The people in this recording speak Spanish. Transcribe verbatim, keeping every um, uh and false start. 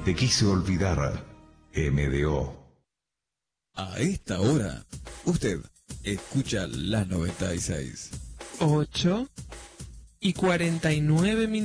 Te quise olvidar, M D O. A esta hora, usted escucha la noventa y seis. ocho y cuarenta y nueve minutos.